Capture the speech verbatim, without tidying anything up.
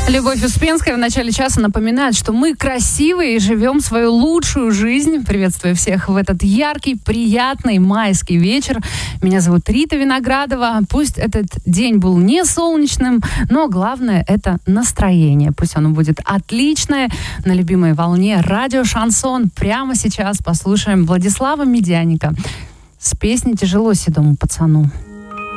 Любовь Успенская в начале часа напоминает, что мы красивые и живем свою лучшую жизнь. Приветствую всех в этот яркий, приятный майский вечер. Меня зовут Рита Виноградова. Пусть этот день был не солнечным, но главное — это настроение. Пусть оно будет отличное. На любимой волне радио «Шансон». Прямо сейчас послушаем Владислава Медяника с песней «Тяжело седому пацану».